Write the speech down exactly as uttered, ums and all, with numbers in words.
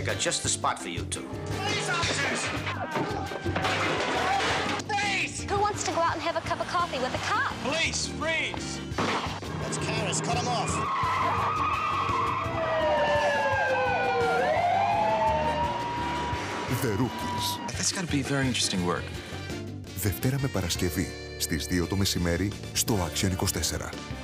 I got just the spot for you two. Police officers! Freeze! Who wants to go out and have a cup of coffee with a cop? Police, freeze! That's Karis, cut him off. The Rookies. That's got to be very interesting work. Δευτέρα με Παρασκευή στις δύο το μεσημέρι στο Action είκοσι τέσσερα.